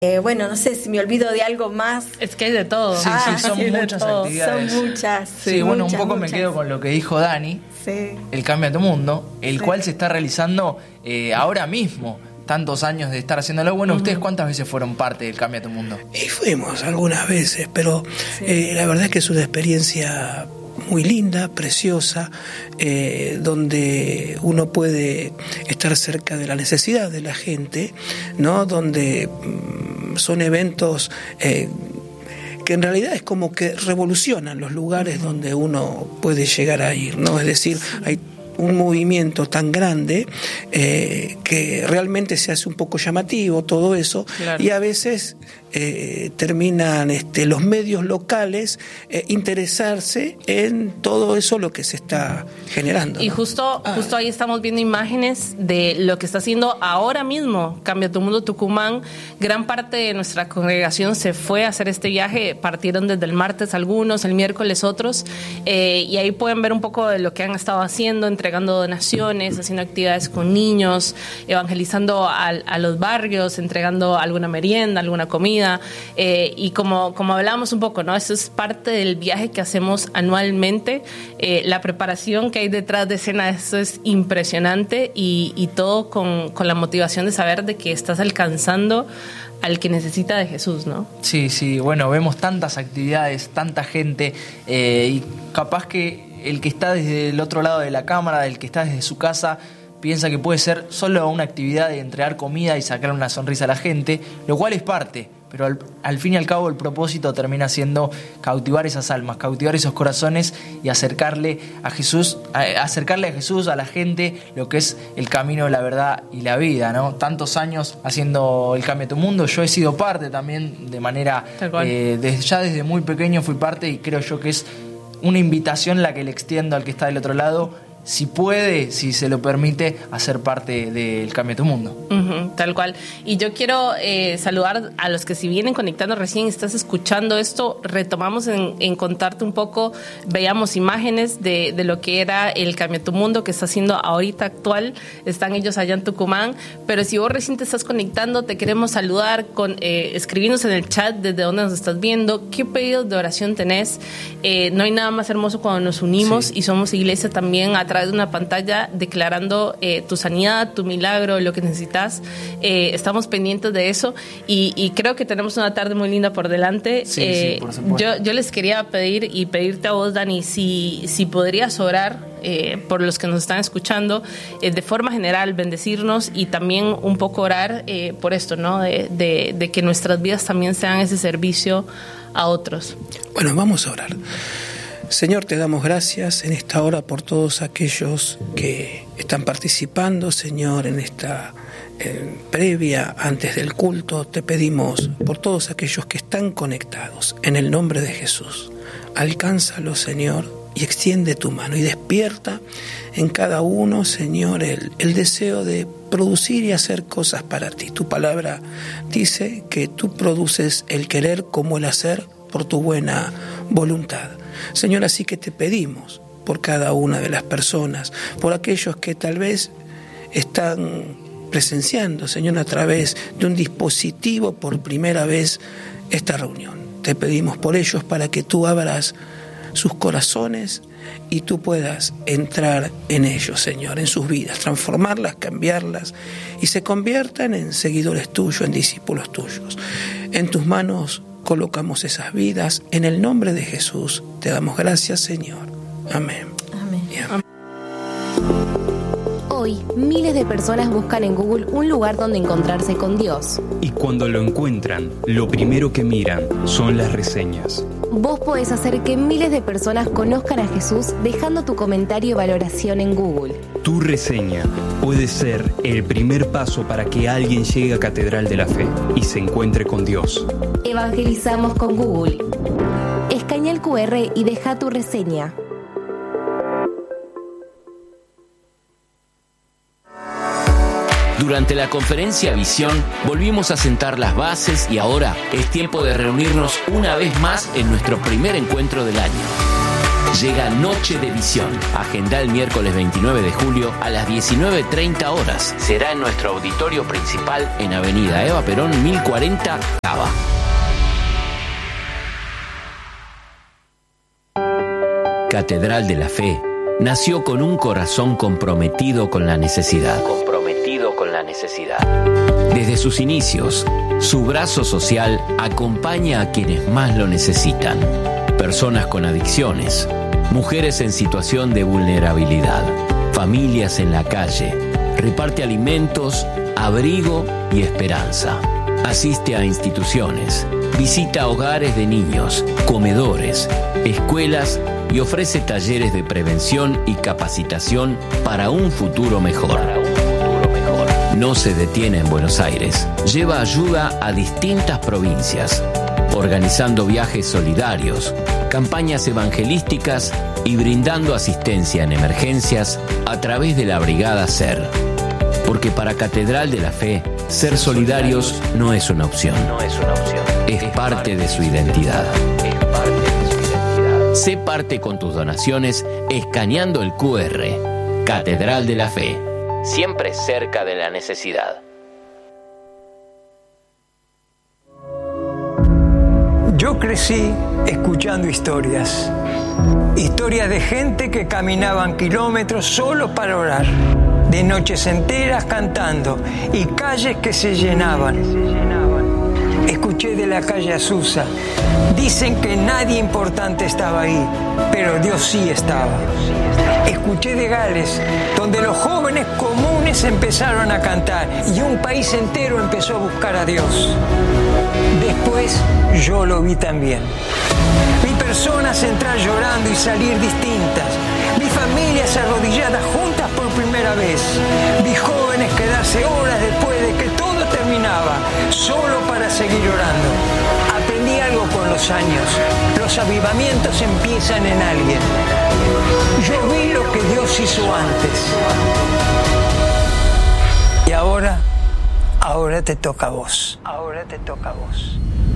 Bueno, no sé si me olvido de algo más. Es que hay de todo. Sí, son muchas actividades. Son muchas. Sí, bueno, un poco me quedo con lo que dijo Dani, el Cambia tu Mundo, el cual se está realizando ahora mismo. Tantos años de estar haciéndolo. Bueno, ¿ustedes cuántas veces fueron parte del Cambia tu Mundo? Y fuimos algunas veces, pero la verdad es que es una experiencia muy linda, preciosa, donde uno puede estar cerca de la necesidad de la gente, ¿no? Donde son eventos que en realidad es como que revolucionan los lugares donde uno puede llegar a ir, ¿no? Es decir, hay un movimiento tan grande que realmente se hace un poco llamativo todo eso, claro. Y a veces terminan los medios locales interesarse en todo eso lo que se está generando, y ¿no? justo ahí estamos viendo imágenes de lo que está haciendo ahora mismo Cambia tu Mundo Tucumán. Gran parte de nuestra congregación se fue a hacer este viaje, partieron desde el martes algunos, el miércoles otros, y ahí pueden ver un poco de lo que han estado haciendo, entregando donaciones, haciendo actividades con niños, evangelizando a los barrios, entregando alguna merienda, alguna comida, y como hablábamos un poco, ¿no? Eso es parte del viaje que hacemos anualmente. La preparación que hay detrás de escena, eso es impresionante, y todo con la motivación de saber de que estás alcanzando al que necesita de Jesús, ¿no? Sí, bueno, vemos tantas actividades, tanta gente, y capaz que el que está desde el otro lado de la cámara, el que está desde su casa, piensa que puede ser solo una actividad de entregar comida y sacar una sonrisa a la gente, lo cual es parte, pero al fin y al cabo el propósito termina siendo cautivar esas almas, cautivar esos corazones y acercarle a Jesús, a la gente, lo que es el camino, la verdad y la vida, ¿no? Tantos años haciendo el Cambia tu Mundo, yo he sido parte también de manera, desde muy pequeño fui parte, y creo yo que es una invitación la que le extiendo al que está del otro lado, si puede, si se lo permite, hacer parte del Cambia tu Mundo. Tal cual. Y yo quiero saludar a los que si vienen conectando recién, estás escuchando esto, retomamos en contarte un poco, veíamos imágenes de lo que era el Cambia tu Mundo que está haciendo ahorita actual, están ellos allá en Tucumán, pero si vos recién te estás conectando, te queremos saludar, escribirnos en el chat desde donde nos estás viendo, qué pedidos de oración tenés. No hay nada más hermoso cuando nos unimos y somos iglesia también a través de una pantalla declarando tu sanidad, tu milagro, lo que necesitas. Estamos pendientes de eso y creo que tenemos una tarde muy linda por delante. Sí, por supuesto. Yo les quería pedirte a vos, Dani, si podrías orar por los que nos están escuchando, de forma general bendecirnos y también un poco orar por esto, ¿no? De que nuestras vidas también sean ese servicio a otros. Bueno, vamos a orar. Señor, te damos gracias en esta hora por todos aquellos que están participando, Señor, en esta previa antes del culto. Te pedimos por todos aquellos que están conectados, en el nombre de Jesús. Alcánzalo, Señor, y extiende tu mano y despierta en cada uno, Señor, el deseo de producir y hacer cosas para ti. Tu palabra dice que tú produces el querer como el hacer por tu buena voluntad. Señor, así que te pedimos por cada una de las personas, por aquellos que tal vez están presenciando, Señor, a través de un dispositivo por primera vez esta reunión. Te pedimos por ellos para que tú abras sus corazones y tú puedas entrar en ellos, Señor, en sus vidas, transformarlas, cambiarlas y se conviertan en seguidores tuyos, en discípulos tuyos. En tus manos colocamos esas vidas, en el nombre de Jesús. Te damos gracias, Señor. Amén. Amén. Amén. Hoy, miles de personas buscan en Google un lugar donde encontrarse con Dios. Y cuando lo encuentran, lo primero que miran son las reseñas. Vos podés hacer que miles de personas conozcan a Jesús dejando tu comentario y valoración en Google. Tu reseña puede ser el primer paso para que alguien llegue a Catedral de la Fe y se encuentre con Dios. Evangelizamos con Google. Escanea el QR y deja tu reseña. Durante la conferencia Visión volvimos a sentar las bases y ahora es tiempo de reunirnos una vez más en nuestro primer encuentro del año. Llega Noche de Visión. Agenda el miércoles 29 de julio a las 19:30 horas. Será en nuestro auditorio principal en Avenida Eva Perón 1040, Cava. Catedral de la Fe nació con un corazón comprometido con la necesidad. Desde sus inicios, su brazo social acompaña a quienes más lo necesitan. Personas con adicciones, mujeres en situación de vulnerabilidad, familias en la calle. Reparte alimentos, abrigo y esperanza. Asiste a instituciones, visita hogares de niños, comedores, escuelas y ofrece talleres de prevención y capacitación para un futuro mejor. No se detiene en Buenos Aires. Lleva ayuda a distintas provincias, organizando viajes solidarios, campañas evangelísticas y brindando asistencia en emergencias a través de la Brigada SER. Porque para Catedral de la Fe, ser solidarios no es una opción. Es parte de su identidad. Sé parte con tus donaciones escaneando el QR. Catedral de la Fe. Siempre cerca de la necesidad. Yo crecí escuchando historias de gente que caminaban kilómetros solo para orar, de noches enteras cantando y calles que se llenaban. Escuché de la calle Azusa, dicen que nadie importante estaba ahí, pero Dios sí estaba. Escuché de Gales, donde los jóvenes comunes empezaron a cantar y un país entero empezó a buscar a Dios. Después yo lo vi también. Vi personas entrar llorando y salir distintas. Vi familias arrodilladas juntas por primera vez. Vi jóvenes quedarse horas después de que todo terminaba, solo para seguir orando. Aprendí algo con los años. Los avivamientos empiezan en alguien. Yo vi lo que Dios hizo antes. Y ahora te toca a vos. Ahora te toca a vos.